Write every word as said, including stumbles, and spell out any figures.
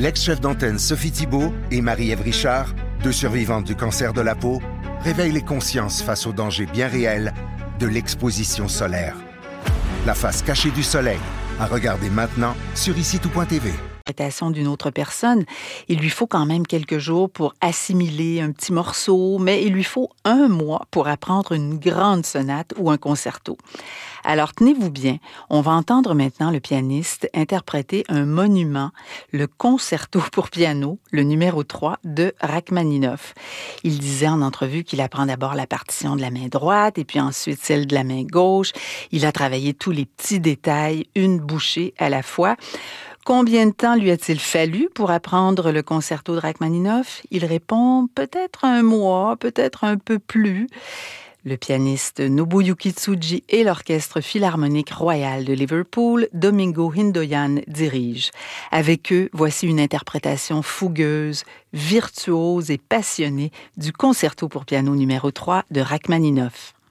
L'ex-chef d'antenne Sophie Thibault et Marie-Ève Richard, deux survivantes du cancer de la peau, réveillent les consciences face aux dangers bien réels de l'exposition solaire. La face cachée du soleil, à regarder maintenant sur ici tout point t v. D'une autre personne, il lui faut quand même quelques jours pour assimiler un petit morceau, mais il lui faut un mois pour apprendre une grande sonate ou un concerto. Alors tenez-vous bien, on va entendre maintenant le pianiste interpréter un monument, le concerto pour piano, le numéro trois de Rachmaninoff. Il disait en entrevue qu'il apprend d'abord la partition de la main droite et puis ensuite celle de la main gauche. Il a travaillé tous les petits détails, une bouchée à la fois. Combien de temps lui a-t-il fallu pour apprendre le concerto de Rachmaninoff? Il répond peut-être un mois, peut-être un peu plus. Le pianiste Nobuyuki Tsuji et l'Orchestre Philharmonique Royal de Liverpool, Domingo Hindoyan, dirigent. Avec eux, voici une interprétation fougueuse, virtuose et passionnée du concerto pour piano numéro trois de Rachmaninoff.